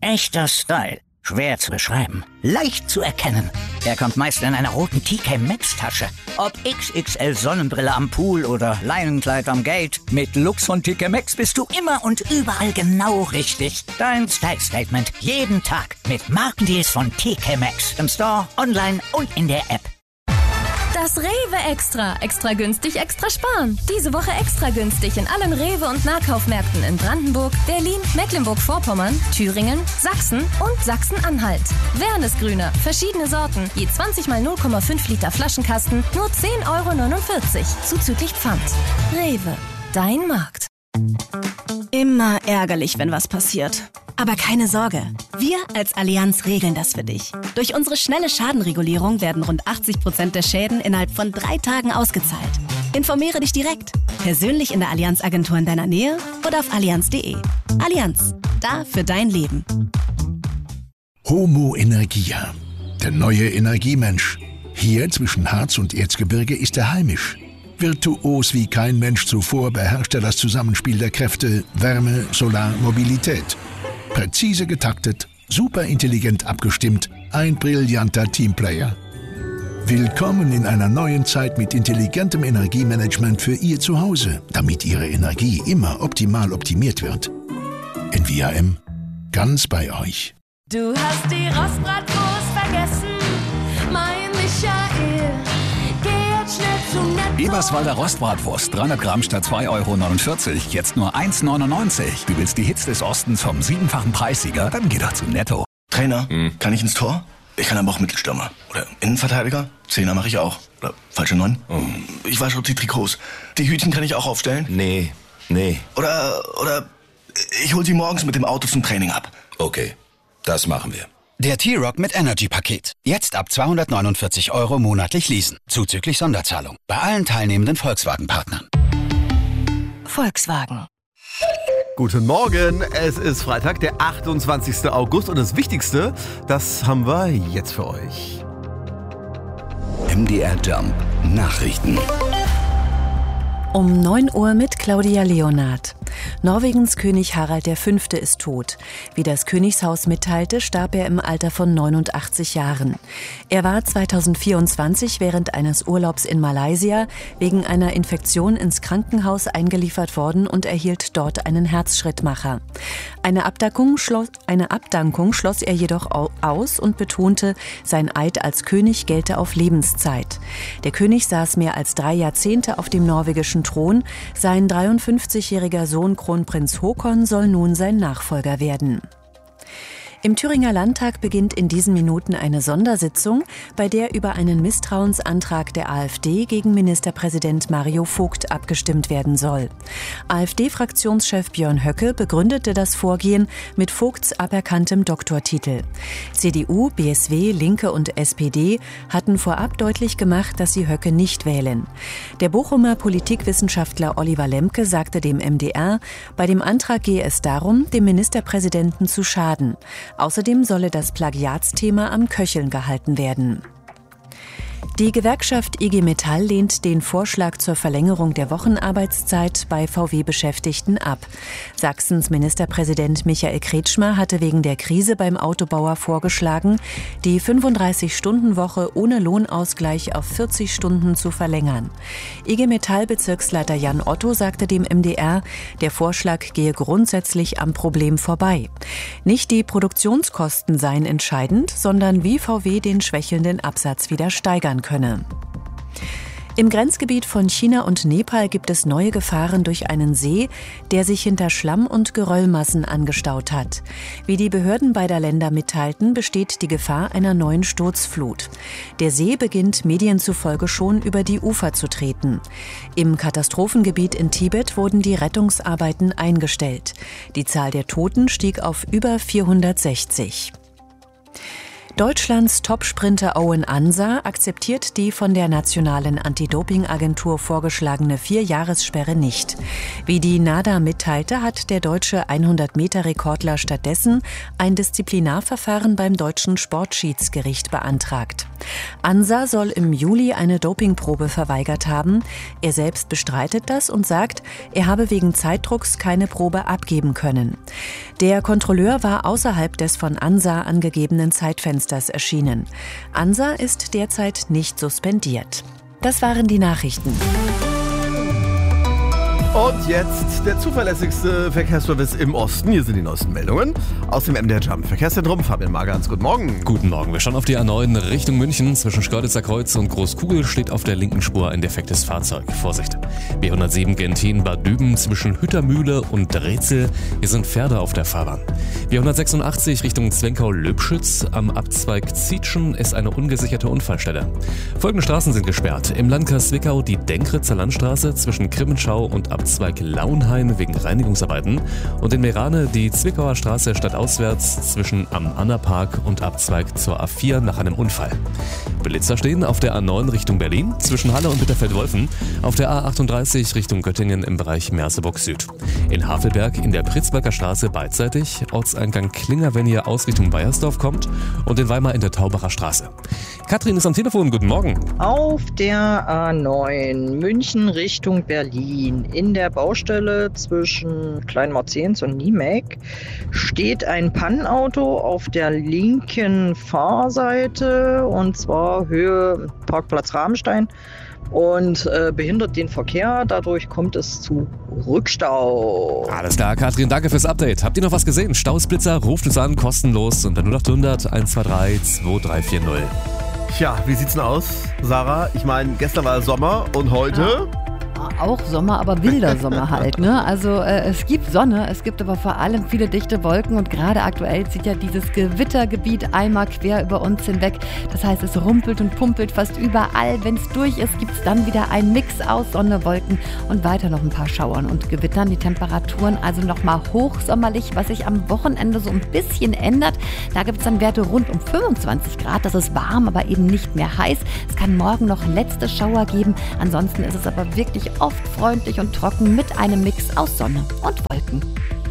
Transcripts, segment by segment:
Echter Style. Schwer zu beschreiben. Leicht zu erkennen. Er kommt meist in einer roten TK Maxx Tasche. Ob XXL Sonnenbrille am Pool oder Leinenkleid am Gate. Mit Lux von TK Maxx bist du immer und überall genau richtig. Dein Style Statement. Jeden Tag. Mit Markendeals von TK Maxx. Im Store, online und in der App. Das Rewe Extra. Extra günstig, extra sparen. Diese Woche extra günstig in allen Rewe- und Nahkaufmärkten in Brandenburg, Berlin, Mecklenburg-Vorpommern, Thüringen, Sachsen und Sachsen-Anhalt. Wernesgrüner, verschiedene Sorten, je 20 mal 0,5 Liter Flaschenkasten, nur 10,49 € zuzüglich Pfand. Rewe, dein Markt. Immer ärgerlich, wenn was passiert. Aber keine Sorge, wir als Allianz regeln das für dich. Durch unsere schnelle Schadenregulierung werden rund 80% der Schäden innerhalb von 3 Tagen ausgezahlt. Informiere dich direkt, persönlich in der Allianz-Agentur in deiner Nähe oder auf allianz.de. Allianz, da für dein Leben. Homo Energia, der neue Energiemensch. Hier zwischen Harz und Erzgebirge ist er heimisch. Virtuos wie kein Mensch zuvor beherrscht er das Zusammenspiel der Kräfte Wärme, Solar, Mobilität. Präzise getaktet, super intelligent abgestimmt, ein brillanter Teamplayer. Willkommen in einer neuen Zeit mit intelligentem Energiemanagement für Ihr Zuhause, damit Ihre Energie immer optimal optimiert wird. NVIM, ganz bei euch. Du hast die Rostbratwurst vergessen, mein Michael. Geh jetzt schnell zum Netto. Eberswalder Rostbratwurst, 300 Gramm statt 2,49 €, jetzt nur 1,99 €. Du willst die Hits des Ostens vom 7-fachen Preissieger? Dann geh doch zum Netto. Trainer, kann ich ins Tor? Ich kann aber auch Mittelstürmer. Oder Innenverteidiger? Zehner mache ich auch. Oder falsche 9? Ich wasche die Trikots. Die Hütchen kann ich auch aufstellen? Nee. Oder ich hol sie morgens mit dem Auto zum Training ab. Okay, das machen wir. Der T-Rock mit Energy-Paket. Jetzt ab 249 € monatlich leasen. Zuzüglich Sonderzahlung. Bei allen teilnehmenden Volkswagen-Partnern. Volkswagen. Guten Morgen, es ist Freitag, der 28. August und das Wichtigste, das haben wir jetzt für euch. MDR Jump. Nachrichten. Um 9 Uhr mit Claudia Leonard. Norwegens König Harald V. ist tot. Wie das Königshaus mitteilte, starb er im Alter von 89 Jahren. Er war 2024 während eines Urlaubs in Malaysia wegen einer Infektion ins Krankenhaus eingeliefert worden und erhielt dort einen Herzschrittmacher. Eine Abdankung schloss er jedoch aus und betonte, sein Eid als König gelte auf Lebenszeit. Der König saß mehr als 3 Jahrzehnte auf dem norwegischen Thron. Sein 53-jähriger Sohn Kronprinz Haakon soll nun sein Nachfolger werden. Im Thüringer Landtag beginnt in diesen Minuten eine Sondersitzung, bei der über einen Misstrauensantrag der AfD gegen Ministerpräsident Mario Vogt abgestimmt werden soll. AfD-Fraktionschef Björn Höcke begründete das Vorgehen mit Vogts aberkanntem Doktortitel. CDU, BSW, Linke und SPD hatten vorab deutlich gemacht, dass sie Höcke nicht wählen. Der Bochumer Politikwissenschaftler Oliver Lemke sagte dem MDR, bei dem Antrag gehe es darum, dem Ministerpräsidenten zu schaden. Außerdem solle das Plagiatsthema am Köcheln gehalten werden. Die Gewerkschaft IG Metall lehnt den Vorschlag zur Verlängerung der Wochenarbeitszeit bei VW-Beschäftigten ab. Sachsens Ministerpräsident Michael Kretschmer hatte wegen der Krise beim Autobauer vorgeschlagen, die 35-Stunden-Woche ohne Lohnausgleich auf 40 Stunden zu verlängern. IG Metall-Bezirksleiter Jan Otto sagte dem MDR, der Vorschlag gehe grundsätzlich am Problem vorbei. Nicht die Produktionskosten seien entscheidend, sondern wie VW den schwächelnden Absatz wieder steigern könne. Im Grenzgebiet von China und Nepal gibt es neue Gefahren durch einen See, der sich hinter Schlamm- und Geröllmassen angestaut hat. Wie die Behörden beider Länder mitteilten, besteht die Gefahr einer neuen Sturzflut. Der See beginnt Medien zufolge schon über die Ufer zu treten. Im Katastrophengebiet in Tibet wurden die Rettungsarbeiten eingestellt. Die Zahl der Toten stieg auf über 460. Deutschlands Topsprinter Owen Ansa akzeptiert die von der Nationalen Anti-Doping-Agentur vorgeschlagene 4-Jahressperre nicht. Wie die NADA mitteilte, hat der deutsche 100-Meter-Rekordler stattdessen ein Disziplinarverfahren beim deutschen Sportschiedsgericht beantragt. Ansa soll im Juli eine Dopingprobe verweigert haben. Er selbst bestreitet das und sagt, er habe wegen Zeitdrucks keine Probe abgeben können. Der Kontrolleur war außerhalb des von ANSA angegebenen Zeitfensters erschienen. ANSA ist derzeit nicht suspendiert. Das waren die Nachrichten. Und jetzt der zuverlässigste Verkehrsservice im Osten. Hier sind die neuesten Meldungen aus dem MDR Jump Verkehrszentrum. Fabian Magerns, guten Morgen. Guten Morgen. Wir schauen auf die A9 Richtung München. Zwischen Schkeuditzer Kreuz und Großkugel steht auf der linken Spur ein defektes Fahrzeug. Vorsicht. B107 Gentin-Bad Düben zwischen Hüttermühle und Drezel. Hier sind Pferde auf der Fahrbahn. B186 Richtung Zwenkau-Löbschütz. Am Abzweig Zietschen ist eine ungesicherte Unfallstelle. Folgende Straßen sind gesperrt. Im Landkreis Zwickau die Denkritzer Landstraße zwischen Krimmenschau und Abzweig Lauenhain wegen Reinigungsarbeiten und in Meerane die Zwickauer Straße stadtauswärts zwischen am Anna-Park und Abzweig zur A4 nach einem Unfall. Blitzer stehen auf der A9 Richtung Berlin zwischen Halle und Bitterfeld-Wolfen, auf der A38 Richtung Göttingen im Bereich Merseburg Süd. In Havelberg in der Pritzberger Straße beidseitig, Ortseingang Klinger, wenn ihr aus Richtung Baiersdorf kommt und in Weimar in der Taubacher Straße. Katrin ist am Telefon, guten Morgen. Auf der A9 München Richtung Berlin in der Baustelle zwischen Kleinmarzens und Niemek steht ein Pannenauto auf der linken Fahrseite und zwar Höhe Parkplatz Rabenstein und behindert den Verkehr. Dadurch kommt es zu Rückstau. Alles klar, Katrin, danke fürs Update. Habt ihr noch was gesehen? Stausblitzer, ruft uns an, kostenlos unter 0800 123 2340. Tja, wie sieht's denn aus, Sarah? Ich meine, gestern war Sommer und heute... Auch Sommer, aber wilder Sommer halt, ne? Also es gibt Sonne, es gibt aber vor allem viele dichte Wolken und gerade aktuell zieht ja dieses Gewittergebiet einmal quer über uns hinweg. Das heißt, es rumpelt und pumpelt fast überall. Wenn es durch ist, gibt es dann wieder einen Mix aus Sonne, Wolken und weiter noch ein paar Schauern und Gewittern. Die Temperaturen also nochmal hochsommerlich, was sich am Wochenende so ein bisschen ändert. Da gibt es dann Werte rund um 25 Grad. Das ist warm, aber eben nicht mehr heiß. Es kann morgen noch letzte Schauer geben. Ansonsten ist es aber wirklich oft freundlich und trocken mit einem Mix aus Sonne und Wolken.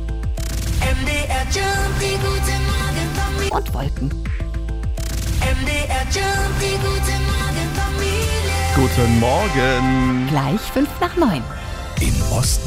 MDR Jump, die gute Morgenfamilie. Und Wolken. MDR Jump, die gute Morgenfamilie. Guten Morgen. Gleich 8:55. Im Osten